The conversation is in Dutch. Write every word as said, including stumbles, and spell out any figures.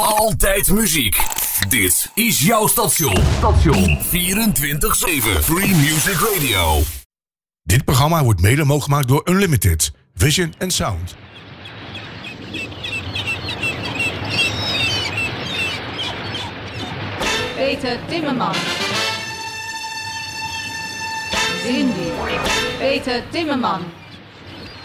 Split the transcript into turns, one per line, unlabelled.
Altijd muziek. Dit is jouw station. Station vierentwintig zeven. Free Music Radio.
Dit programma wordt mede mogelijk gemaakt door Unlimited, Vision and Sound.
Peter Timmerman. Cindy. Peter Timmerman.